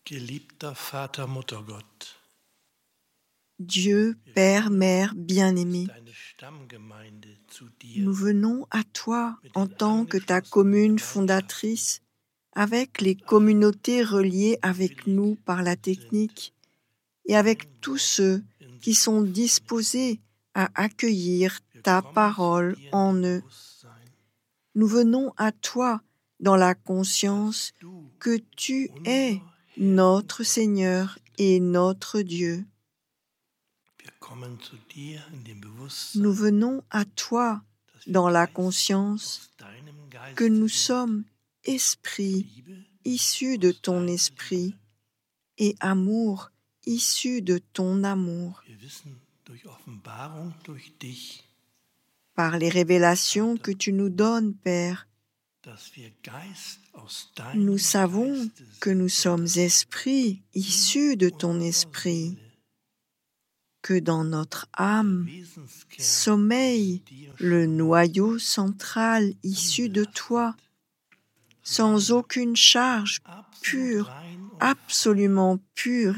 Geliebter Vater, Muttergott, Dieu, Père, Mère bien-aimé, deine Stammgemeinde zu dir nous venons à toi en tant que ta commune fondatrice, avec les communautés reliées avec nous par la technique et avec tous ceux qui sont disposés à accueillir ta parole en eux. Nous venons à toi dans la conscience que tu es notre Seigneur et notre Dieu. Nous venons à toi dans la conscience que nous sommes esprit issu de ton esprit et amour issu de ton amour. Par les révélations que tu nous donnes, Père, nous savons que nous sommes esprits issus de ton esprit, que dans notre âme sommeille le noyau central issu de toi, sans aucune charge, pure, absolument pure